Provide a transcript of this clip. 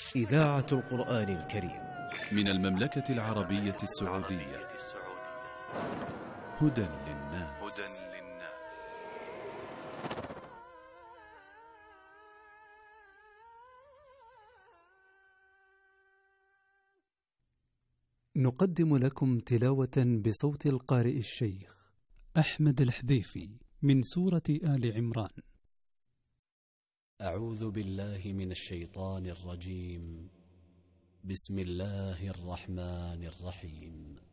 إذاعة القرآن الكريم من المملكة العربية السعودية. هدى للناس. نقدم لكم تلاوة بصوت القارئ الشيخ أحمد الحذيفي من سورة آل عمران. أعوذ بالله من الشيطان الرجيم. بسم الله الرحمن الرحيم.